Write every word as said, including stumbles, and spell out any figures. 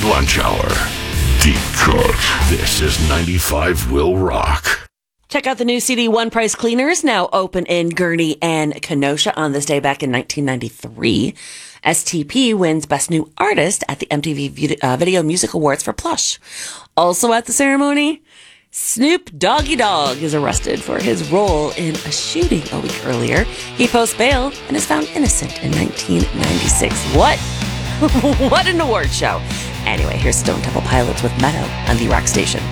Lunch Hour. Deep Cut. This is ninety-five Will Rock. Check out the new C D One Price Cleaners, now open in Gurnee and Kenosha on this day back in nineteen ninety-three. S T P wins Best New Artist at the M T V Vid- uh, Video Music Awards for Plush. Also at the ceremony, Snoop Doggy Dogg is arrested for his role in a shooting a week earlier. He posts bail and is found innocent in nineteen ninety-six. What? What an award show. Anyway, here's Stone Temple Pilots with Meadow on the Rock Station.